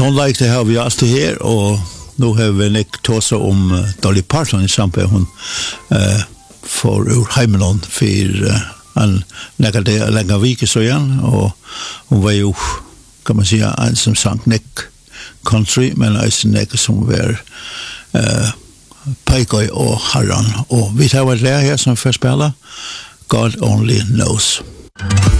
tonleik det har vi alltid her, og nå har vi Nick tåsa om Dolly Parton i samtidig hun for ur heimeland for en lenge vike så igjen, og hun var jo, kan man si, en som sang Nick Country, men en Nick som var Peikøy og Harran, og vi tar vært det her som først spiller God Only Knows.